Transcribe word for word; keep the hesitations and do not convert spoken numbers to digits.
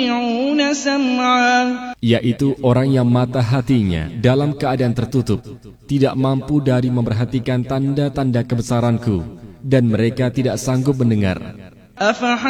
yaitu orang yang mata hatinya dalam keadaan tertutup, tidak mampu dari memperhatikan tanda-tanda kebesaranku, dan mereka tidak sanggup mendengar.